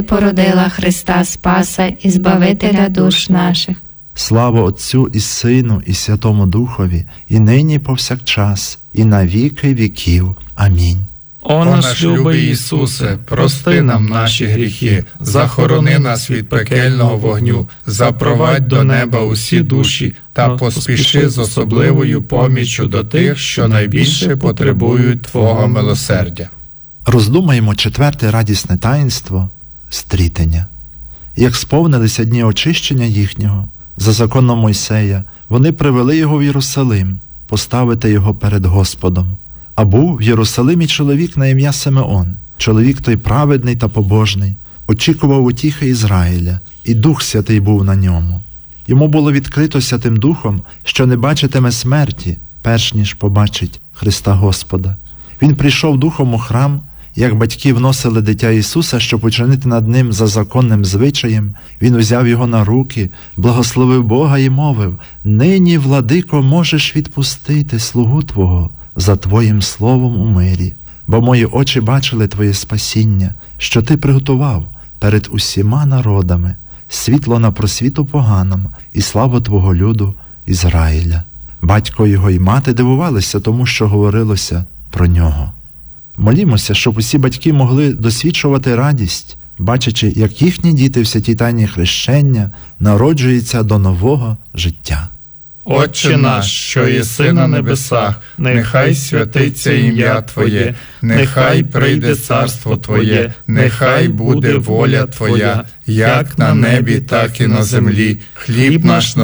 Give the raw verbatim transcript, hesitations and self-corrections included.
породила Христа Спаса і Збавителя душ наших. Слава Отцю і Сину, і Святому Духові, і нині, і повсякчас, і на віки віків. Амінь. О наш любий Ісусе, прости нам наші гріхи, захорони нас від пекельного вогню, запровадь до неба усі душі та поспіши з особливою поміччю до тих, що найбільше потребують Твого милосердя. Роздумаємо четверте радісне таїнство – стрітення. Як сповнилися дні очищення їхнього, за законом Мойсея, вони привели його в Єрусалим, поставити його перед Господом. А був в Єрусалимі чоловік на ім'я Симеон, чоловік той праведний та побожний, очікував утіхи Ізраїля, і Дух Святий був на ньому. Йому було відкрито Святим Духом, що не бачитиме смерті, перш ніж побачить Христа Господа. Він прийшов духом у храм, як батьки вносили дитя Ісуса, щоб учинити над ним за законним звичаєм. Він узяв його на руки, благословив Бога і мовив: «Нині, владико, можеш відпустити слугу Твого за Твоїм словом у мирі, бо мої очі бачили Твоє спасіння, що Ти приготував перед усіма народами, світло на просвіту поганам і славу Твого люду Ізраїля». Батько його і мати дивувалися тому, що говорилося про нього. Молімося, щоб усі батьки могли досвідчувати радість, бачачи, як їхні діти в святій тайні хрещення народжуються до нового життя. Отче наш, що єси на небесах, нехай святиться ім'я Твоє, нехай прийде царство Твоє, нехай буде воля Твоя, як на небі, так і на землі. Хліб наш